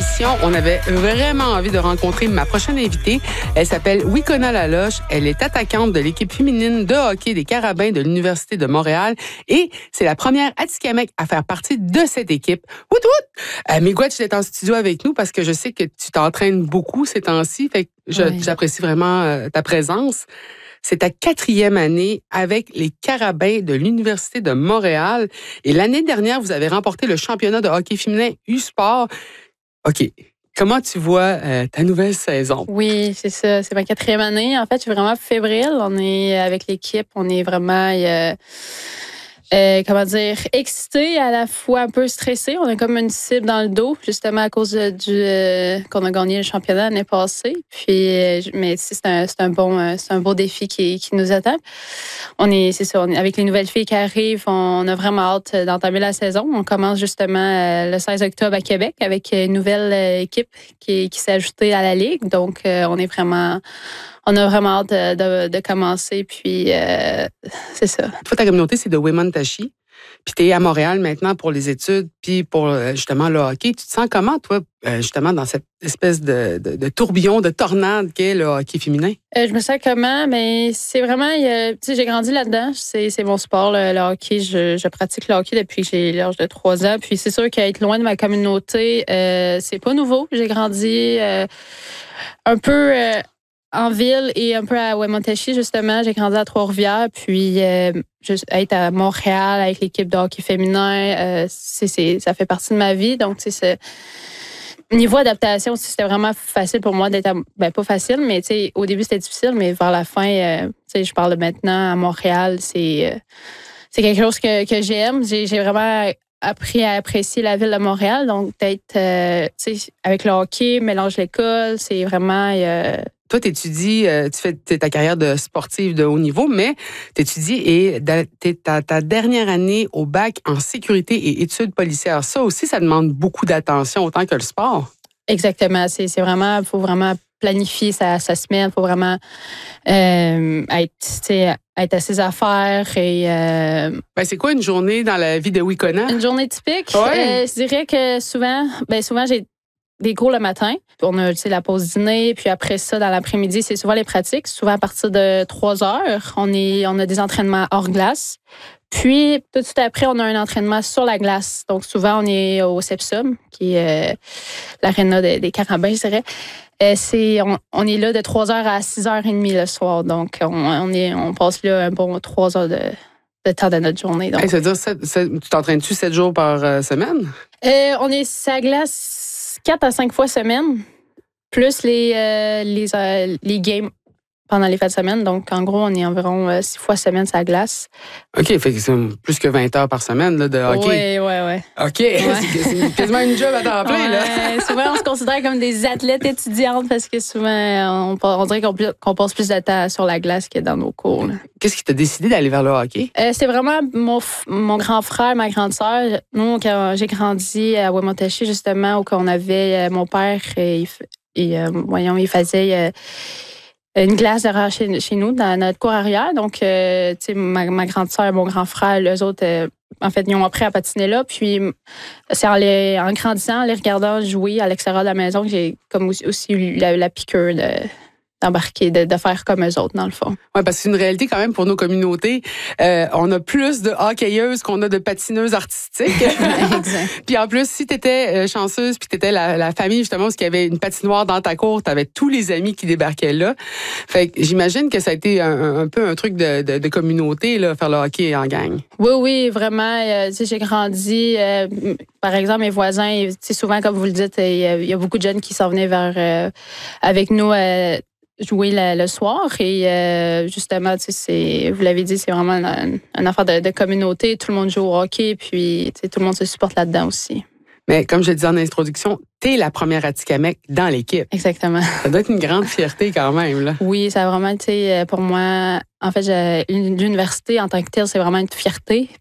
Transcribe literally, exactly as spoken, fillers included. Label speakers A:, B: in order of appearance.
A: l'émission, on avait vraiment envie de rencontrer ma prochaine invitée. Elle s'appelle Wikona Laloche. Elle est attaquante de l'équipe féminine de hockey des Carabins de l'Université de Montréal et c'est la première Atikamekw à faire partie de cette équipe. Wout wout! Euh, Miigwech est en studio avec nous parce que je sais que tu t'entraînes beaucoup ces temps-ci. Fait que je,
B: oui.
A: J'apprécie vraiment euh, ta présence. C'est ta quatrième année avec les Carabins de l'Université de Montréal. Et l'année dernière, vous avez remporté le championnat de hockey féminin U-Sport. OK. Comment tu vois euh, ta nouvelle saison?
B: Oui, c'est ça. C'est ma quatrième année. En fait, je suis vraiment fébrile. On est avec l'équipe. On est vraiment... Euh, Euh, comment dire, excité, à la fois un peu stressé. On a comme une cible dans le dos, justement à cause de, du euh, qu'on a gagné le championnat l'année passée. Puis, euh, mais c'est un, c'est un bon, euh, c'est un beau défi qui, qui nous attend. On est, c'est ça, on est, avec les nouvelles filles qui arrivent, on a vraiment hâte d'entamer la saison. On commence justement euh, le seize octobre à Québec avec une nouvelle euh, équipe qui, qui s'est ajoutée à la ligue. Donc, euh, on est vraiment On a vraiment hâte de, de, de commencer, puis euh, c'est ça.
A: Toi, ta communauté, c'est de Wemotaci, puis tu es à Montréal maintenant pour les études, puis pour justement le hockey. Tu te sens comment, toi, justement, dans cette espèce de, de, de tourbillon, de tornade qu'est le hockey féminin?
B: Euh, je me sens comment? Mais c'est vraiment, euh, tu sais, j'ai grandi là-dedans. C'est, c'est mon sport, le, le hockey. Je, je pratique le hockey depuis que j'ai l'âge de trois ans. Puis c'est sûr qu'être loin de ma communauté, euh, c'est pas nouveau. J'ai grandi euh, un peu... Euh, en ville et un peu à Wemotaci, justement. J'ai grandi à Trois-Rivières, puis euh, juste être à Montréal avec l'équipe de hockey féminin, euh, c'est, c'est, ça fait partie de ma vie. Donc, tu sais, niveau adaptation, c'était vraiment facile pour moi d'être... À, ben, pas facile, mais tu sais, au début, c'était difficile, mais vers la fin, euh, tu sais, je parle de maintenant à Montréal, c'est, euh, c'est quelque chose que, que j'aime. J'ai, j'ai vraiment appris à apprécier la ville de Montréal. Donc, d'être, euh, tu sais, avec le hockey, mélange l'école, c'est vraiment... Euh,
A: Toi, tu étudies, tu fais ta carrière de sportive de haut niveau, mais tu étudies et tu es ta, ta dernière année au bac en sécurité et études policières. Ça aussi, ça demande beaucoup d'attention, autant que le sport.
B: Exactement. C'est, c'est vraiment, il faut vraiment planifier sa, sa semaine, il faut vraiment euh, être, être à ses affaires. Et, euh,
A: ben, c'est quoi une journée dans la vie de Wikona?
B: Une journée typique?
A: Ouais.
B: Euh, je dirais que souvent, ben, souvent j'ai des cours le matin. On a la pause dîner, puis après ça, dans l'après-midi, c'est souvent les pratiques. Souvent à partir de trois heures, on, est, on a des entraînements hors glace. Puis, tout de suite après, on a un entraînement sur la glace. Donc, souvent, on est au Sepsum, qui est euh, l'aréna des, des Carabins, je dirais. Euh, c'est, on, on est là de trois heures à six heures trente le soir. Donc, on, on, est, on passe là un bon trois heures de, de temps de notre journée. Donc.
A: Hey, ça veut dire, sept, sept, tu t'entraînes-tu sept jours par euh, semaine?
B: Euh, on est sur la glace quatre à cinq fois semaine, plus les, euh, les, euh, les games pendant les fêtes de semaine. Donc, en gros, on est environ euh, six fois semaine sur la glace.
A: OK, fait que c'est plus que vingt heures par semaine là, de hockey.
B: Oui, oui, oui.
A: OK, ouais. c'est, c'est quasiment une job à temps plein.
B: Ouais,
A: là.
B: Souvent, on se considère comme des athlètes étudiantes parce que souvent, on, on dirait qu'on, qu'on passe plus de temps sur la glace que dans nos cours. Là.
A: Qu'est-ce qui t'a décidé d'aller vers le hockey?
B: Euh, c'est vraiment mon, mon grand frère, ma grande sœur. Nous, quand j'ai grandi à Wemotaci, justement, où on avait euh, mon père, et, et euh, voyons, il faisait... Euh, une glace derrière chez, chez nous, dans notre cour arrière. Donc, euh, tu sais, ma, ma grande sœur et mon grand frère, eux autres, euh, en fait, ils ont appris à patiner là. Puis, c'est en, les, en grandissant, en les regardant jouer à l'extérieur de la maison, que j'ai comme aussi, aussi eu la, la piqûre de... d'embarquer, de, de faire comme eux autres, dans le fond.
A: Oui, parce que c'est une réalité quand même pour nos communautés. Euh, on a plus de hockeyeuses qu'on a de patineuses artistiques.
B: Exact.
A: Puis en plus, si tu étais chanceuse, puis tu étais la, la famille, justement, parce qu'il y avait une patinoire dans ta cour, tu avais tous les amis qui débarquaient là. Fait que j'imagine que ça a été un, un peu un truc de, de, de communauté, là, faire le hockey en gang.
B: Oui, oui, vraiment. Euh, tu sais, j'ai grandi. Euh, par exemple, mes voisins, tu sais, souvent, comme vous le dites, il y, a, il y a beaucoup de jeunes qui s'en venaient vers, euh, avec nous, euh, jouer le, le soir et euh, justement, tu sais, c'est, vous l'avez dit, c'est vraiment une, une affaire de, de communauté. Tout le monde joue au hockey, puis tu sais, tout le monde se supporte là-dedans aussi.
A: Mais comme je le disais en introduction, t'es la première Atikamekw dans l'équipe.
B: Exactement.
A: Ça doit être une grande fierté quand même, là.
B: Oui, ça a vraiment été pour moi. En fait, j'ai, l'université en tant que telle, c'est vraiment une fierté.